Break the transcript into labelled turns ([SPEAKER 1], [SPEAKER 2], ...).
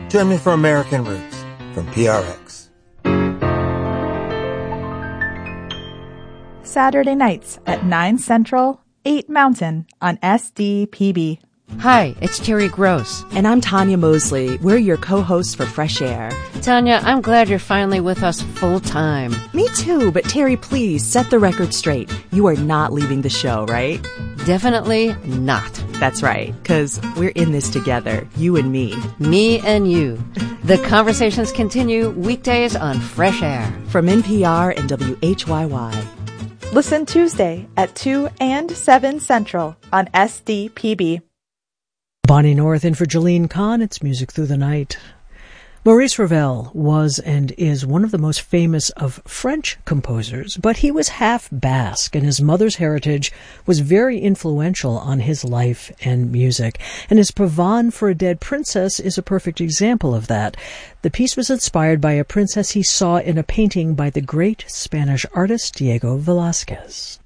[SPEAKER 1] Join me for American Roots from PRX.
[SPEAKER 2] Saturday nights at 9 Central, 8 Mountain on SDPB.
[SPEAKER 3] Hi, it's Terry Gross.
[SPEAKER 4] And I'm Tanya Mosley. We're your co-hosts for Fresh Air.
[SPEAKER 3] Tanya, I'm glad you're finally with us full time.
[SPEAKER 4] Me too, but Terry, please set the record straight. You are not leaving the show, right?
[SPEAKER 3] Definitely not.
[SPEAKER 4] That's right, because we're in this together, you and me.
[SPEAKER 3] Me and you. The conversations continue weekdays on Fresh Air.
[SPEAKER 4] From NPR and WHYY.
[SPEAKER 2] Listen Tuesday at 2 and 7 Central on SDPB.
[SPEAKER 5] Bonnie North in for Jolene Kahn. It's Music Through the Night. Maurice Ravel was and is one of the most famous of French composers, but he was half Basque, and his mother's heritage was very influential on his life and music. And his Pavane for a Dead Princess is a perfect example of that. The piece was inspired by a princess he saw in a painting by the great Spanish artist Diego Velázquez.